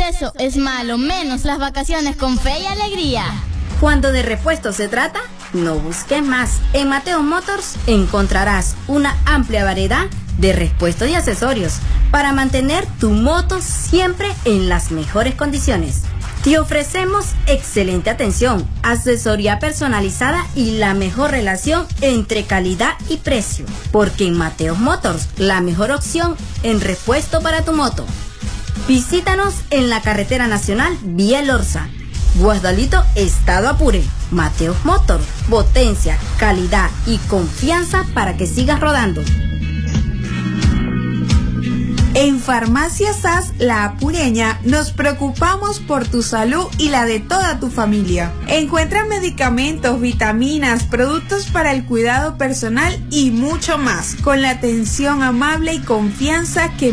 eso es malo, menos las vacaciones con fe y alegría. Cuando de repuesto se trata, no busques más. En Mateo Motors encontrarás una amplia variedad de repuestos y accesorios para mantener tu moto siempre en las mejores condiciones. Te ofrecemos excelente atención, asesoría personalizada y la mejor relación entre calidad y precio. Porque en Mateo Motors, la mejor opción en repuesto para tu moto. Visítanos en la carretera nacional Vía El Orza, Guasdualito, Estado Apure. Mateo Motors, potencia, calidad y confianza para que sigas rodando. En Farmacia SAS La Apureña nos preocupamos por tu salud y la de toda tu familia. Encuentra medicamentos, vitaminas, productos para el cuidado personal y mucho más, con la atención amable y confianza que